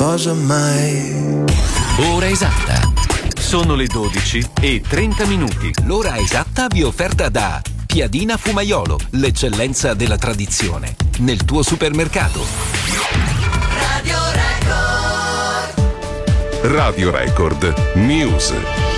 sposa mai. Ora esatta. Sono le 12:30. L'ora esatta vi è offerta da Piadina Fumaiolo, l'eccellenza della tradizione, nel tuo supermercato. Radio Record News.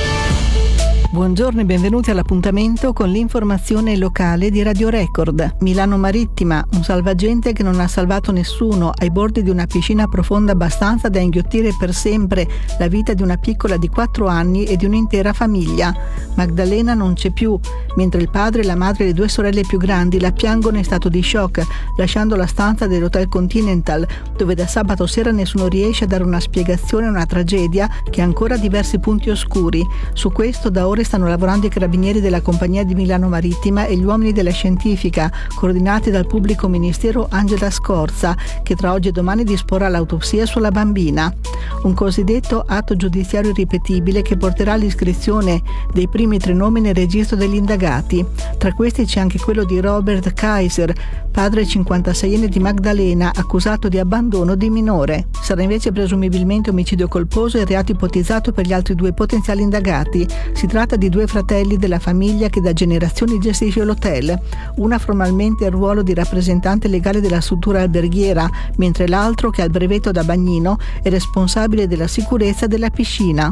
Buongiorno e benvenuti all'appuntamento con l'informazione locale di Radio Record. Milano Marittima, un salvagente che non ha salvato nessuno ai bordi di una piscina profonda abbastanza da inghiottire per sempre la vita di una piccola di 4 anni e di un'intera famiglia. Maddalena non c'è più, mentre il padre, la madre e le 2 sorelle più grandi la piangono in stato di shock, lasciando la stanza dell'Hotel Continental, dove da sabato sera nessuno riesce a dare una spiegazione a una tragedia che ha ancora diversi punti oscuri. Su questo da ore stanno lavorando i carabinieri della compagnia di Milano Marittima e gli uomini della scientifica, coordinati dal pubblico ministero Angela Scorza, che tra oggi e domani disporrà l'autopsia sulla bambina. Un cosiddetto atto giudiziario irripetibile che porterà all'iscrizione dei primi 3 nomi nel registro degli indagati. Tra questi c'è anche quello di Robert Kaiser, padre 56enne di Maddalena, accusato di abbandono di minore. Sarà invece presumibilmente omicidio colposo e reato ipotizzato per gli altri 2 potenziali indagati. Si tratta di 2 fratelli della famiglia che da generazioni gestisce l'hotel. Una formalmente il ruolo di rappresentante legale della struttura alberghiera, mentre l'altro, che ha il brevetto da bagnino, è responsabile della sicurezza della piscina.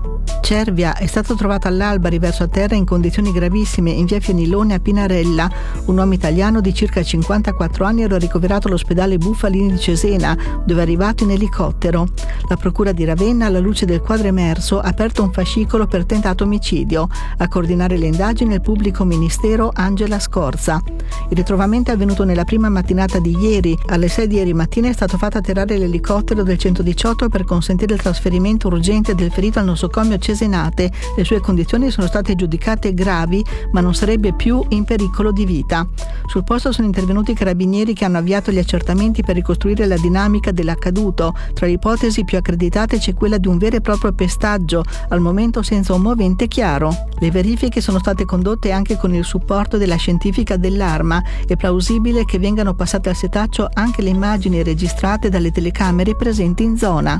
Cervia è stato trovato all'alba riverso a terra in condizioni gravissime in via Fienilone a Pinarella. Un uomo italiano di circa 54 anni era ricoverato all'ospedale Buffalini di Cesena, dove è arrivato in elicottero. La procura di Ravenna, alla luce del quadro emerso, ha aperto un fascicolo per tentato omicidio. A coordinare le indagini il pubblico ministero Angela Scorza. Il ritrovamento è avvenuto nella prima mattinata di ieri. Alle 6 di ieri mattina è stato fatto atterrare l'elicottero del 118 per consentire il trasferimento urgente del ferito al nosocomio Cesenate. Le sue condizioni sono state giudicate gravi, ma non sarebbe più in pericolo di vita. Sul posto sono intervenuti i carabinieri che hanno avviato gli accertamenti per ricostruire la dinamica dell'accaduto. Tra le ipotesi più accreditate c'è quella di un vero e proprio pestaggio, al momento senza un movente chiaro. Le verifiche sono state condotte anche con il supporto della scientifica dell'Arma. È plausibile che vengano passate al setaccio anche le immagini registrate dalle telecamere presenti in zona.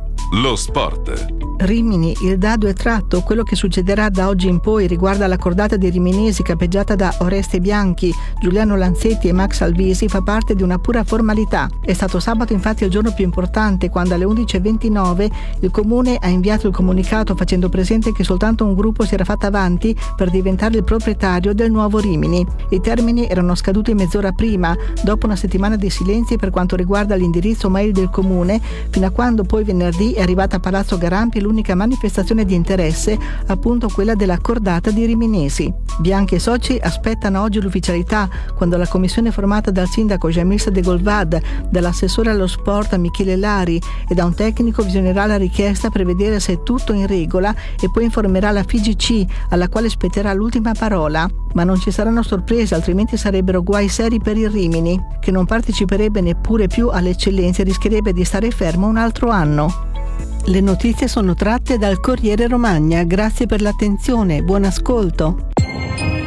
Lo sport. Rimini, il dado è tratto. Quello che succederà da oggi in poi riguarda la cordata dei riminesi capeggiata da Oreste Bianchi, Giuliano Lanzetti e Max Alvisi fa parte di una pura formalità. È stato sabato infatti il giorno più importante, quando alle 11:29 il comune ha inviato il comunicato facendo presente che soltanto un gruppo si era fatto avanti per diventare il proprietario del nuovo Rimini. I termini erano scaduti mezz'ora prima, dopo una settimana di silenzi per quanto riguarda l'indirizzo mail del comune, fino a quando poi venerdì è arrivata a Palazzo Garampi l'unica manifestazione di interesse, appunto quella della cordata di Riminesi. Bianchi e soci aspettano oggi l'ufficialità, quando la commissione formata dal sindaco Jamil De Golvad, dall'assessore allo sport Michele Lari e da un tecnico visionerà la richiesta per vedere se è tutto in regola e poi informerà la FIGC, alla quale spetterà l'ultima parola. Ma non ci saranno sorprese, altrimenti sarebbero guai seri per il Rimini, che non parteciperebbe neppure più alle eccellenze e rischierebbe di stare fermo un altro anno. Le notizie sono tratte dal Corriere Romagna. Grazie per l'attenzione, buon ascolto.